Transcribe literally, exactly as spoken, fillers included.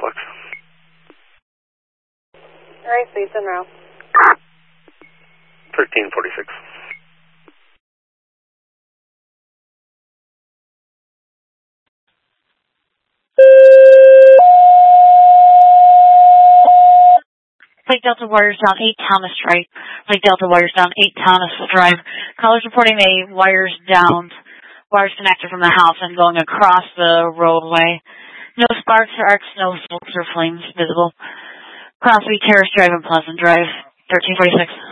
complex. Alright, please en route. thirteen forty-six. Lake Delta wires down eight Thomas Drive. Lake Delta wires down eight Thomas Drive. Callers reporting a wires down, wires connected from the house and going across the roadway. No sparks or arcs, no smokes or flames visible. Crosby Terrace Drive and Pleasant Drive. thirteen forty-six.